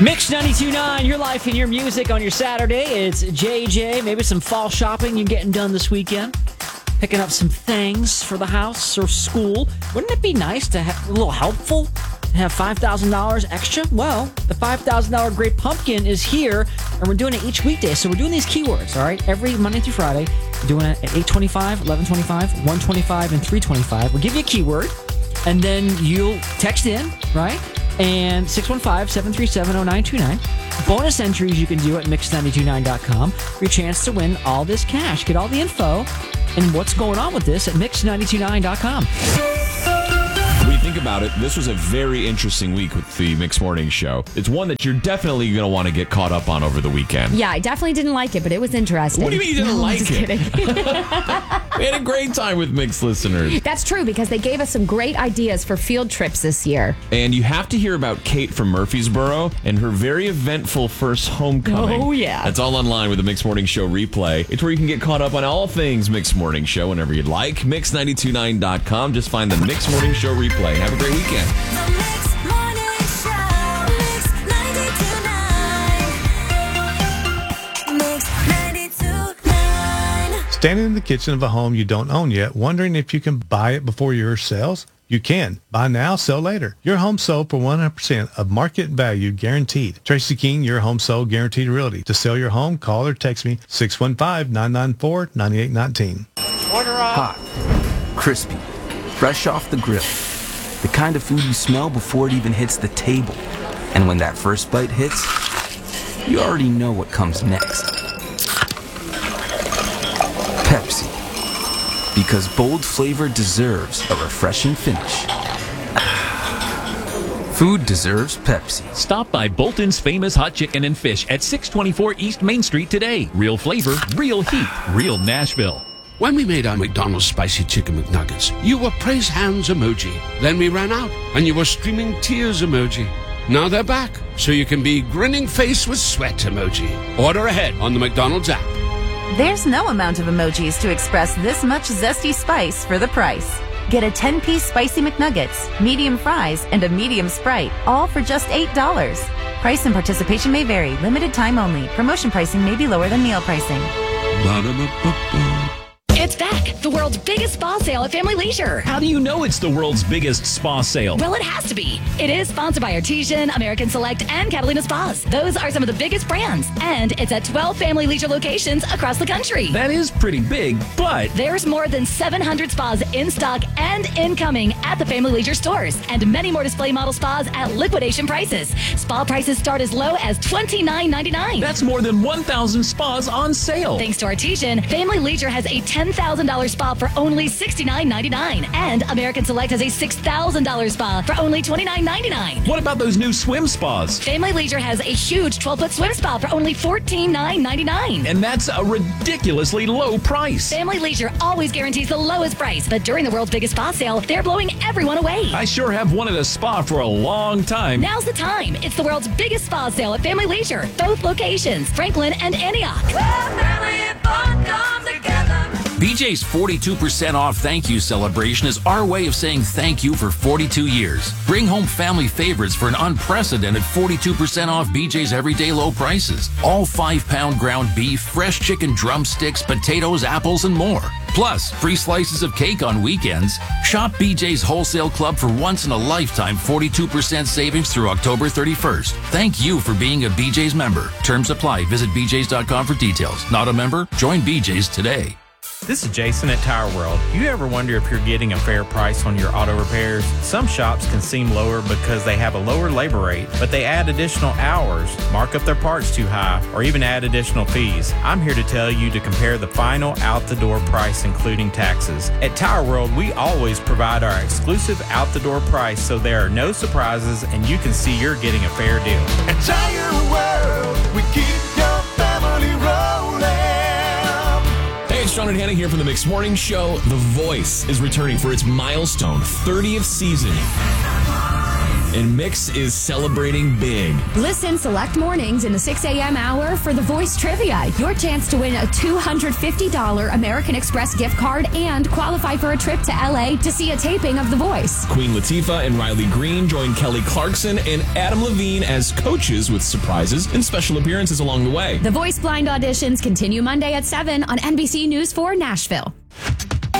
Mix 92.9, your life and your music on your Saturday. It's JJ. Maybe some fall shopping you're getting done this weekend. Picking up some things for the house or school. Wouldn't it be nice to have a little helpful? To have $5,000 extra? Well, the $5,000 Great Pumpkin is here, and we're doing it each weekday. So we're doing these keywords, all right? Every Monday through Friday. We're doing it at 8:25, 11:25, 1:25, and 3:25. We'll give you a keyword, and then you'll text in, right? And 615-737-0929. Bonus entries you can do at mix929.com for your chance to win all this cash. Get all the info and what's going on with this at mix929.com. When you think about it, this was a very interesting week with the Mix Morning Show. It's one that you're definitely going to want to get caught up on over the weekend. Yeah, I definitely didn't like it, but it was interesting. What do you mean you didn't like just it? Kidding. We had a great time with Mix listeners. That's true, because they gave us some great ideas for field trips this year. And you have to hear about Kate from Murfreesboro and her very eventful first homecoming. Oh, yeah. That's all online with the Mix Morning Show replay. It's where you can get caught up on all things Mix Morning Show whenever you'd like. Mix929.com. Just find the Mix Morning Show replay. Have a great weekend. The Mix Morning Show, Mix 92.9. Mix 92.9. Standing in the kitchen of a home you don't own yet, wondering if you can buy it before yours sells? You can. Buy now, sell later. Your home sold for 100% of market value guaranteed. Tracy King, your home sold guaranteed realty. To sell your home, call or text me 615-994-9819. Hot, crispy, fresh off the grill. The kind of food you smell before it even hits the table. And when that first bite hits, you already know what comes next. Pepsi. Because bold flavor deserves a refreshing finish. Food deserves Pepsi. Stop by Bolton's famous hot chicken and fish at 624 East Main Street today. Real flavor, real heat, real Nashville. When we made our McDonald's Spicy Chicken McNuggets, you were praise hands emoji. Then we ran out, and you were streaming tears emoji. Now they're back, so you can be grinning face with sweat emoji. Order ahead on the McDonald's app. There's no amount of emojis to express this much zesty spice for the price. Get a 10-piece Spicy McNuggets, medium fries, and a medium Sprite, all for just $8. Price and participation may vary. Limited time only. Promotion pricing may be lower than meal pricing. It's back, the world's biggest spa sale at Family Leisure. How do you know it's the world's biggest spa sale? Well, it has to be. It is sponsored by Artesian, American Select, and Catalina Spas. Those are some of the biggest brands. And it's at 12 Family Leisure locations across the country. That is pretty big, but There's more than 700 spas in stock and incoming at the Family Leisure stores. And many more display model spas at liquidation prices. Spa prices start as low as $29.99. that's more than 1,000 spas on sale. Thanks to Artesian, Family Leisure has a $10,000 spa for only $69.99. And American Select has a $6,000 spa for only $29.99. What about those new swim spas? Family Leisure has a huge 12-foot swim spa for only $14.99. And that's a ridiculously low price. Family Leisure always guarantees the lowest price, but during the world's biggest spa sale, they're blowing everyone away. I sure have wanted a spa for a long time. Now's the time. It's the world's biggest spa sale at Family Leisure. Both locations, Franklin and Antioch. BJ's 42% off thank you celebration is our way of saying thank you for 42 years. Bring home family favorites for an unprecedented 42% off BJ's everyday low prices. All 5-pound ground beef, fresh chicken drumsticks, potatoes, apples, and more. Plus, free slices of cake on weekends. Shop BJ's Wholesale Club for once-in-a-lifetime 42% savings through October 31st. Thank you for being a BJ's member. Terms apply. Visit bjs.com for details. Not a member? Join BJ's today. This is Jason at Tire World. You ever wonder if you're getting a fair price on your auto repairs? Some shops can seem lower because they have a lower labor rate, but they add additional hours, mark up their parts too high, or even add additional fees. I'm here to tell you to compare the final out-the-door price, including taxes. At Tire World, we always provide our exclusive out-the-door price so there are no surprises and you can see you're getting a fair deal. At Tire World, we keep your family rolling. Hey, it's John and Hannah here from the Mix Morning Show. The Voice is returning for its milestone 30th season. and Mix is celebrating big. Listen select mornings in the 6 a.m. hour for The Voice Trivia. Your chance to win a $250 American Express gift card and qualify for a trip to L.A. to see a taping of The Voice. Queen Latifah and Riley Green join Kelly Clarkson and Adam Levine as coaches with surprises and special appearances along the way. The Voice blind auditions continue Monday at 7 on NBC News 4 Nashville.